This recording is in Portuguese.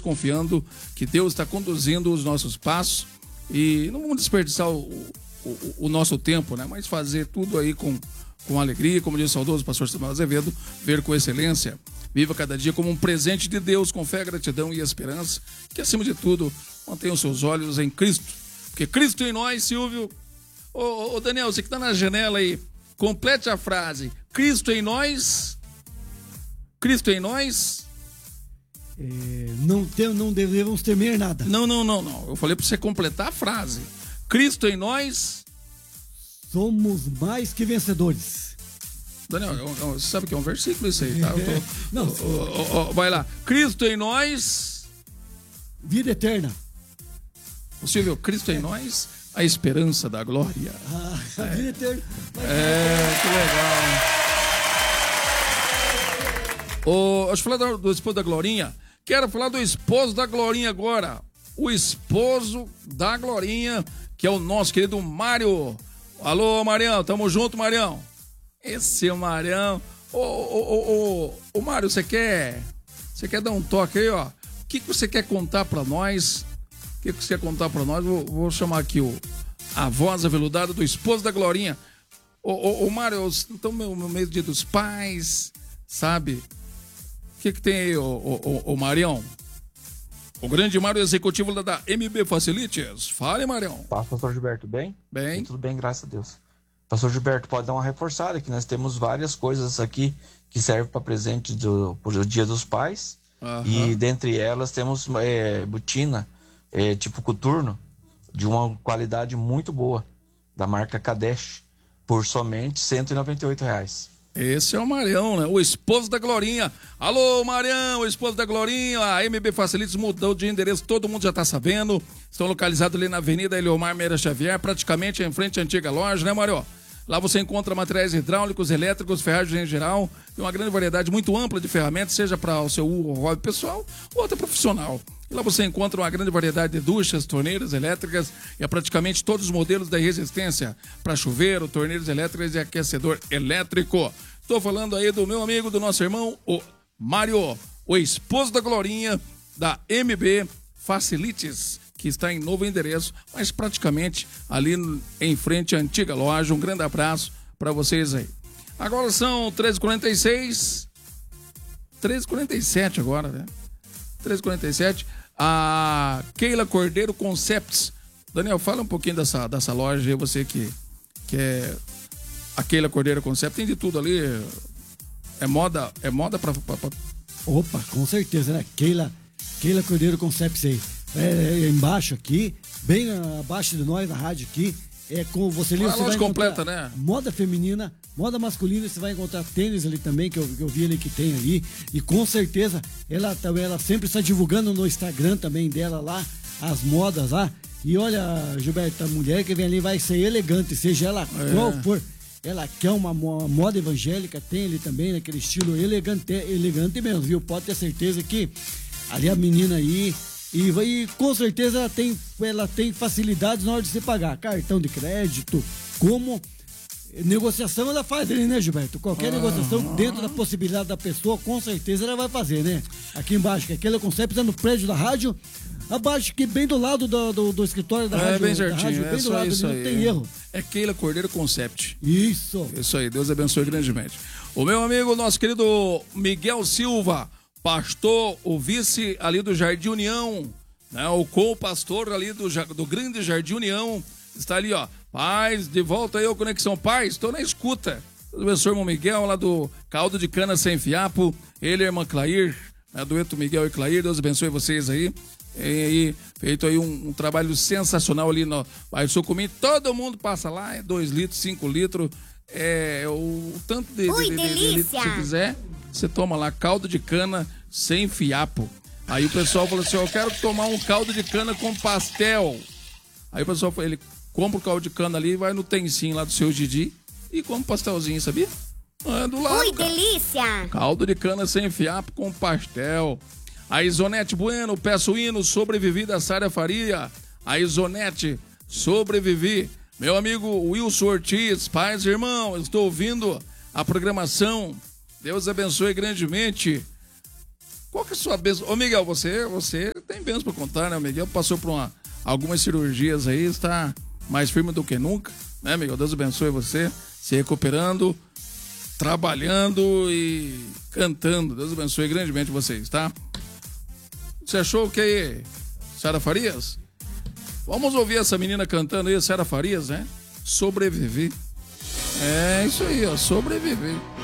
confiando que Deus está conduzindo os nossos passos e não vamos desperdiçar o nosso tempo, né? Mas fazer tudo aí com alegria, como diz o saudoso pastor Samuel Azevedo, ver com excelência. Viva cada dia como um presente de Deus, com fé, gratidão e esperança, que acima de tudo mantenha os seus olhos em Cristo, porque Cristo em nós, Silvio. Ô Daniel, você que está na janela aí, complete a frase: Cristo em nós. Cristo em nós. Não devemos temer nada. Não. Eu falei para você completar a frase. Cristo em nós. Somos mais que vencedores. Daniel, você sabe que é um versículo isso aí, tá? Não. Vai lá. Cristo em nós. Vida eterna. Silvio, Cristo em nós, a esperança da glória. A vida eterna. Que legal. Deixa eu falar do esposo da Glorinha. Quero falar do esposo da Glorinha agora. O esposo da Glorinha, que é o nosso querido Mário. Alô, Marião, tamo junto, Marião. Esse é o Marião. Ô Mário, você quer dar um toque aí, ó? O que você quer contar pra nós? O que você quer contar pra nós? Vou chamar aqui a voz aveludada do esposo da Glorinha. Ô Mário, então no meio do Dia dos Pais, sabe? O que tem aí, ô Marião? O grande Mário, executivo da MB Facilities. Fale, Marião. Paz, pastor Gilberto, bem? Bem. Tudo bem, graças a Deus. Pastor Gilberto, pode dar uma reforçada que nós temos várias coisas aqui que servem para presente pro Dia dos Pais. E dentre elas temos botina tipo coturno, de uma qualidade muito boa, da marca Kadesh, por somente R$198. Esse é o Marião, né? O esposo da Glorinha. Alô, Marião, o esposo da Glorinha. A MB Facilities mudou de endereço, todo mundo já tá sabendo. Estão localizados ali na Avenida Eliomar Meira Xavier, praticamente em frente à antiga loja, né, Mário? Lá você encontra materiais hidráulicos, elétricos, ferragens em geral e uma grande variedade muito ampla de ferramentas, seja para o seu hobby pessoal ou até profissional. E lá você encontra uma grande variedade de duchas, torneiras elétricas e praticamente todos os modelos da resistência para chuveiro, torneiras elétricas e aquecedor elétrico. Estou falando aí do meu amigo, do nosso irmão, o Mário, o esposo da Glorinha, da MB Facilities, que está em novo endereço, mas praticamente ali em frente à antiga loja. Um grande abraço para vocês aí. Agora são 13h46, 13h47 agora, né? 13h47. A Keila Cordeiro Concepts. Daniel, fala um pouquinho dessa loja aí, você que é a Keila Cordeiro Concepts. Tem de tudo ali. É moda pra... Opa, com certeza, né? Keila Cordeiro Concepts aí. Embaixo aqui, bem abaixo de nós, na rádio aqui, com você ali, você vai completa, né? Moda feminina, moda masculina, você vai encontrar tênis ali também, que eu vi ali que tem ali, e com certeza ela sempre está divulgando no Instagram também dela lá, as modas lá, e olha, Gilberto, a mulher que vem ali vai ser elegante, seja ela qual for, ela quer uma moda evangélica, tem ali também, naquele estilo elegante mesmo, viu? Pode ter certeza que ali a menina aí, e com certeza ela tem facilidades na hora de você pagar. Cartão de crédito, como negociação ela faz ali, né, Gilberto? Qualquer negociação dentro da possibilidade da pessoa, com certeza ela vai fazer, né? Aqui embaixo, que aquele conceito é no prédio da rádio, abaixo, que bem do lado do escritório da rádio. É bem certinho, bem do lado, isso ali, não tem erro. É Keila Cordeiro Concept. Isso aí, Deus abençoe grandemente. O meu amigo, nosso querido Miguel Silva, pastor, o vice ali do Jardim União, né? O co-pastor ali do grande Jardim União, está ali, ó. Paz, de volta aí, ô Conexão Paz, estou na escuta. Deus abençoe, irmão Miguel, lá do Caldo de Cana Sem Fiapo, ele e a irmã Clair, né? Dueto Miguel e Clair, Deus abençoe vocês aí. E feito aí um trabalho sensacional ali no Bairro Sucumim, todo mundo passa lá, 2 litros, 5 litros, o tanto de litro que você quiser, você toma lá, caldo de cana sem fiapo. Aí o pessoal falou assim, eu quero tomar um caldo de cana com pastel. Aí o pessoal, ele compra o caldo de cana ali, vai no Tensim lá do seu Didi e come um pastelzinho, sabia? Do lado, ui, cara. Delícia! Caldo de cana sem fiapo com pastel. A Isonete Bueno, peço hino, sobrevivi da Sária Faria. A Isonete, sobrevivi. Meu amigo Wilson Ortiz, paz, irmão, eu estou ouvindo a programação. Deus abençoe grandemente. Qual que é a sua bênção? Ô Miguel, você tem bênção pra contar, né? O Miguel passou por algumas cirurgias aí, está mais firme do que nunca, né, Miguel? Deus abençoe você, se recuperando, trabalhando e cantando. Deus abençoe grandemente vocês, tá? Você achou o que aí, Sara Farias? Vamos ouvir essa menina cantando aí, Sara Farias, né? Sobreviver. É isso aí, ó, sobreviver.